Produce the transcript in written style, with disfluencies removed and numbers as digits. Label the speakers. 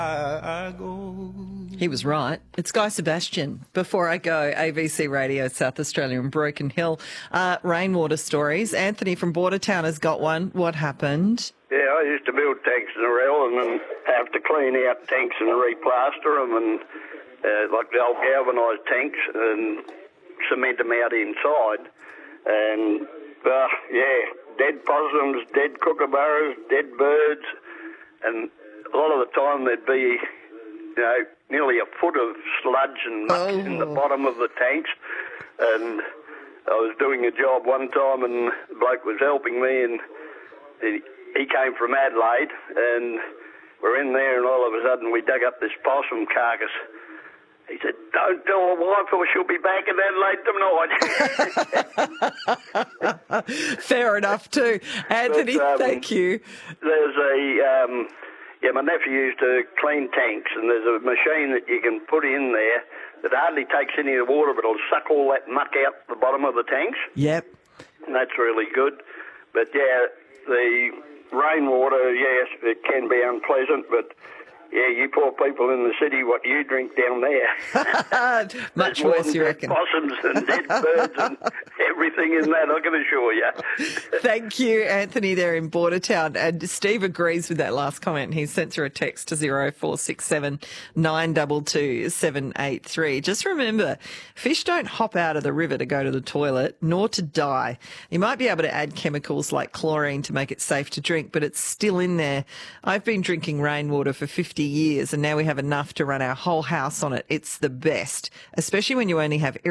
Speaker 1: He was right. It's Guy Sebastian. Before I go, ABC Radio South Australia and Broken Hill. Rainwater stories. Anthony from Bordertown has got one. What happened?
Speaker 2: Yeah, I used to build tanks in Narelle and then have to clean out tanks and replaster them and like the old galvanised tanks and cement them out inside. And, dead possums, dead kookaburras, dead birds. And a lot of the time there'd be, nearly a foot of sludge and muck in the bottom of the tanks. And I was doing a job one time and the bloke was helping me and he came from Adelaide and we're in there and all of a sudden we dug up this possum carcass. He said, "Don't tell the wife or she'll be back in Adelaide tonight."
Speaker 1: Fair enough too. Anthony, thank you.
Speaker 2: There's my nephew used to clean tanks and there's a machine that you can put in there that hardly takes any of the water but it'll suck all that muck out the bottom of the tanks.
Speaker 1: Yep.
Speaker 2: And that's really good. But the rainwater, yes, it can be unpleasant, but you poor people in the city, what you drink down there.
Speaker 1: Much worse, you reckon.
Speaker 2: Possums and dead birds and everything in that, I can assure you.
Speaker 1: Thank you, Anthony, there in Bordertown. And Steve agrees with that last comment. He sent through a text to 0467 922 783. Just remember, fish don't hop out of the river to go to the toilet, nor to die. You might be able to add chemicals like chlorine to make it safe to drink, but it's still in there. I've been drinking rainwater for 50 years and now we have enough to run our whole house on it. It's the best, especially when you only have